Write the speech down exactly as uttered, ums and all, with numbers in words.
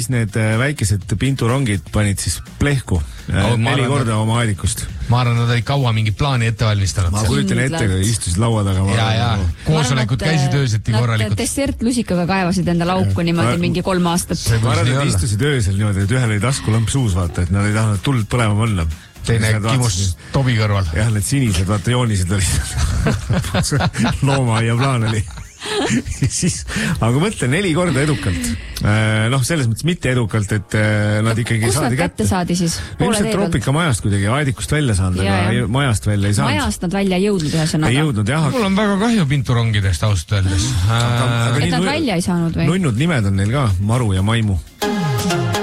siis need väikesed pinturongid panid siis plehku oh, neli korda oma aedikust. Ma arvan, nad olid kaua mingi plaani ette valmistanud. Ma kujutan ette, kui istusid laua taga. Ja, ja, koosolekud käisid ööseti korralikult. Nad dessertlusikaga kaevasid enda lauku niimoodi mingi kolm aastat. Ma arvan, et istusid öösel niimoodi, et ühel oli taskulamp suus, vaata, et nad ei tahtnud tuld põlema mõnda. Teine kimus Tobi kõrval. Jah, need sinised, vaata, joonised olid. Looma ja plaan oli. siis, aga mõtlen neli korda edukalt. Noh, selles mõttes mitte edukalt, et nad ikkagi kus saadi nad kätte. Kus nad kätte saadi siis? Ilmselt Troopika majast kuidagi aedikust välja saanud, aga majast välja ei saanud. Majast nad välja ei jõudnud ühesõnaga. Ei jõudnud, jah. Mul on väga kahju pinturongidest ausalt öeldes. Et nad välja ei saanud või? Nunnud nimed on neil ka, Maru ja Maimu.